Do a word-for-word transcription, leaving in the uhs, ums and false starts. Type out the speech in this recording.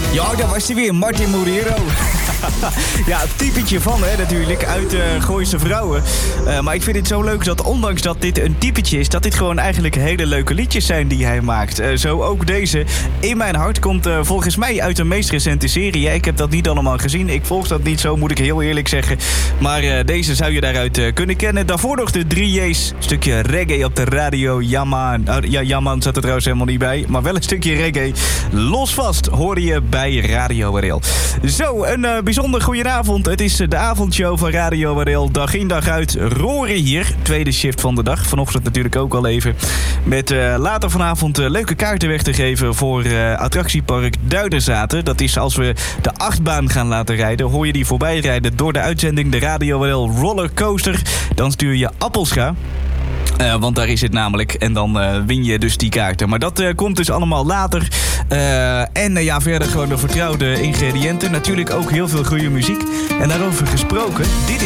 Ja, daar was hij weer, Martin Moreiro. Ja, het typetje van, hè, natuurlijk, uit uh, Gooise Vrouwen. Uh, maar ik vind het zo leuk dat, ondanks dat dit een typetje is, dat dit gewoon eigenlijk hele leuke liedjes zijn die hij maakt. Uh, zo ook deze. In mijn hart komt uh, volgens mij uit de meest recente serie. Ja, ik heb dat niet allemaal gezien. Ik volg dat niet zo, moet ik heel eerlijk zeggen. Maar uh, deze zou je daaruit uh, kunnen kennen. Daarvoor nog de drie J's. Stukje reggae op de radio. Jamman. Uh, ja, Jamman zat er trouwens helemaal niet bij. Maar wel een stukje reggae. Los vast hoorde je bij Radio R L. Zo, een uh, bijzonder goedenavond. Het is de avondshow van Radio R L. Dag in dag uit. Rory hier. Tweede shift van de dag. Vanochtend natuurlijk ook al even. Met uh, later vanavond uh, leuke kaarten weg te geven voor uh, attractiepark Duiderzaten. Dat is als we de achtbaan gaan laten rijden. Hoor je die voorbij rijden door de uitzending de Radio R L Rollercoaster. Dan stuur je Appelscha. Uh, want daar is het namelijk. En dan uh, win je dus die kaarten. Maar dat uh, komt dus allemaal later. Uh, en uh, ja, verder gewoon de vertrouwde ingrediënten. Natuurlijk ook heel veel goede muziek. En daarover gesproken, dit is